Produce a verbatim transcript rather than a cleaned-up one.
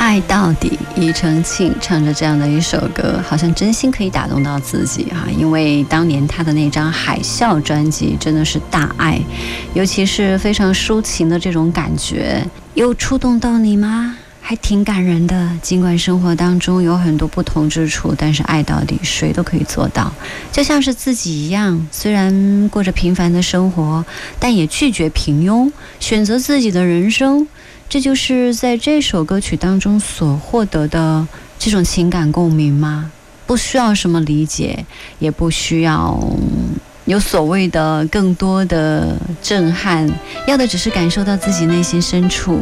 爱到底，庾澄庆唱着这样的一首歌，好像真心可以打动到自己啊！因为当年他的那张《海啸》专辑真的是大爱，尤其是非常抒情的这种感觉，有触动到你吗？还挺感人的。尽管生活当中有很多不同之处，但是爱到底谁都可以做到，就像是自己一样，虽然过着平凡的生活，但也拒绝平庸，选择自己的人生。这就是在这首歌曲当中所获得的这种情感共鸣吗？不需要什么理解，也不需要有所谓的更多的震撼，要的只是感受到自己内心深处